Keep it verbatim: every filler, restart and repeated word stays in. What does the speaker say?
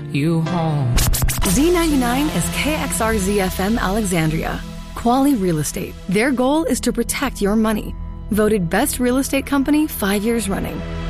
you home. Z ninety-nine is K X R Z F M Alexandria. Quality Real Estate. Their goal is to protect your money. Voted Best Real Estate Company five years running.